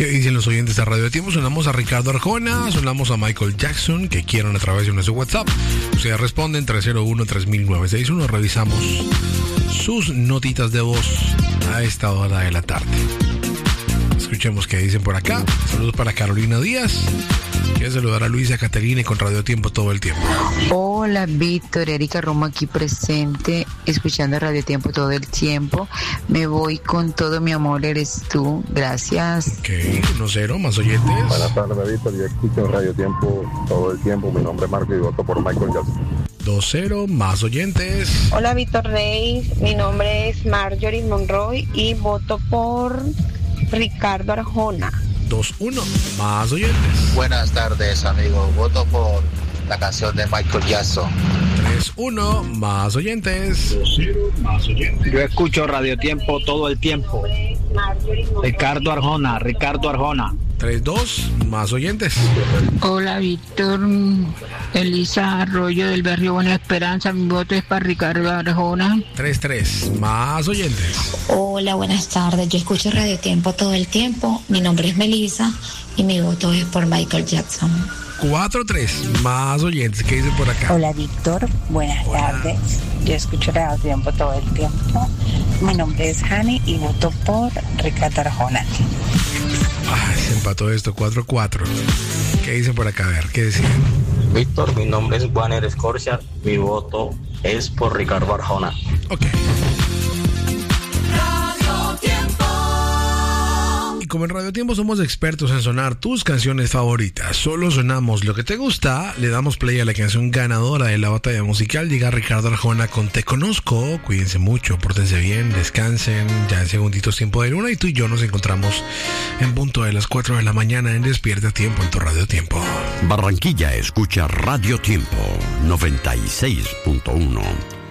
¿Qué dicen los oyentes de Radio Tiempo? Sonamos a Ricardo Arjona, sonamos a Michael Jackson, que quieran a través de nuestro WhatsApp. Ustedes responden 301-3961. Revisamos sus notitas de voz a esta hora de la tarde. Escuchemos qué dicen por acá. Saludos para Carolina Díaz. Quiero saludar a Luisa Caterina con Radio Tiempo todo el tiempo. Hola, Víctor, Erika Romo aquí presente, escuchando Radio Tiempo todo el tiempo. Me voy con todo mi amor, eres tú. Gracias. Ok, 1-0, más oyentes. Buenas tardes, Víctor. Yo escucho Radio Tiempo todo el tiempo. Mi nombre es Marco y voto por Michael Jackson. 2-0, más oyentes. Hola, Víctor Reis. Mi nombre es Marjorie Monroy y voto por Ricardo Arjona. 2-1, más oyentes. Buenas tardes, amigos. Voto por la canción de Michael Jackson. 3-1, más oyentes. 2-0, más oyentes. Yo escucho Radio Tiempo todo el tiempo. Ricardo Arjona. 3-2, más oyentes. Hola, Víctor. Elisa Arroyo del barrio Buena Esperanza. Mi voto es para Ricardo Arjona. 3-3, más oyentes. Hola, buenas tardes. Yo escucho Radio Tiempo todo el tiempo. Mi nombre es Melissa y mi voto es por Michael Jackson. 4-3, más oyentes. ¿Qué dicen por acá? Hola, Víctor. Buenas tardes. Yo escucho Radio Tiempo todo el tiempo. Mi nombre es Hani y voto por Ricardo Arjona. Se empató esto, 4-4. ¿Qué dicen por acá? A ver, ¿qué decían? Víctor, mi nombre es Juaner Escorcia. Mi voto es por Ricardo Arjona. Ok. Como en Radio Tiempo somos expertos en sonar tus canciones favoritas, solo sonamos lo que te gusta, le damos play a la canción ganadora de la batalla musical. Llega Ricardo Arjona con Te Conozco. Cuídense mucho, pórtense bien, descansen, ya en segunditos tiempo de luna, y tú y yo nos encontramos en punto de las 4 de la mañana en Despierta Tiempo en tu Radio Tiempo. Barranquilla escucha Radio Tiempo 96.1.